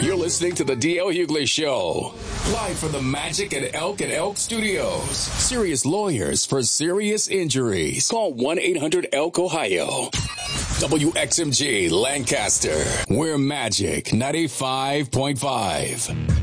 You're listening to the D.L. Hughley Show, live from the Magic at Elk Studios. Serious lawyers for serious injuries. Call 1-800-ELK-OHIO. WXMG Lancaster. We're Magic 95.5.